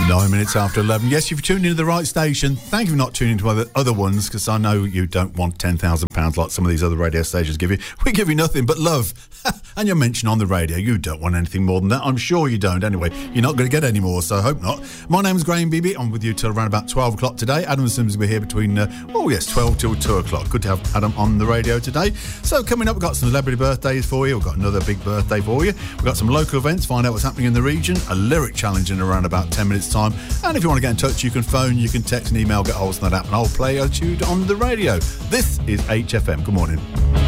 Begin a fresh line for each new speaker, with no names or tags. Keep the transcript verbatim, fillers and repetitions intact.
Nine minutes after eleven. Yes, you've tuned into the right station. Thank you for not tuning into other, other ones, because I know you don't want ten thousand pounds like some of these other radio stations give you. We give you nothing but love. And you're mentioned on the radio. You don't want anything more than that. I'm sure you don't anyway. You're not going to get any more, so I hope not. My name's Graham Beebe. I'm with you till around about twelve o'clock today. Adam Sims will be here between, uh, oh yes, twelve till two o'clock. Good to have Adam on the radio today. So coming up, we've got some celebrity birthdays for you. We've got another big birthday for you. We've got some local events, find out what's happening in the region, a lyric challenge in around about ten minutes time. And if you want to get in touch, you can phone, you can text and email, get hold of that app, and I'll play a tune on the radio. This is H F M. Good morning.